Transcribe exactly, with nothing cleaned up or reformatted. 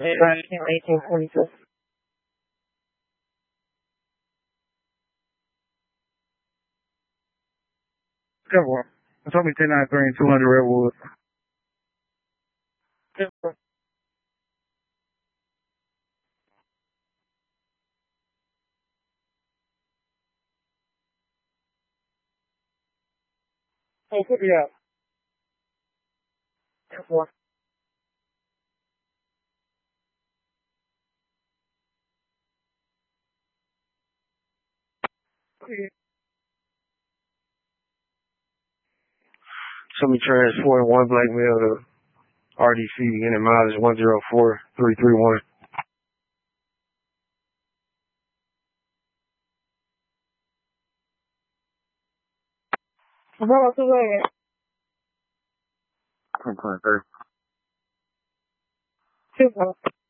eighteen forty-six. Good one. It's only ten ninety-three and two hundred Redwood. Good one. Hey, pick me up. Good one. Somebody transporting one black male to R D C, unit mileage one zero four three three one. How about the way? I'm playing third. Two